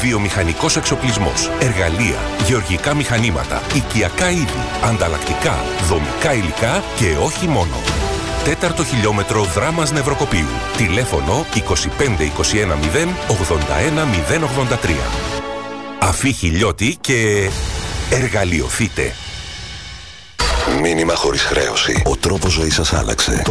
Βιομηχανικός εξοπλισμός, εργαλεία, γεωργικά μηχανήματα, οικιακά είδη, ανταλλακτικά, δομικά υλικά και όχι μόνο. 4ο χιλιόμετρο Δράμας Νευροκοπίου. Τηλέφωνο 25 21 0 81 083. Αφή Χιλιώτη και εργαλειοθείτε. Μήνυμα χωρίς χρέωση. Ο τρόπος ζωής σας άλλαξε. Το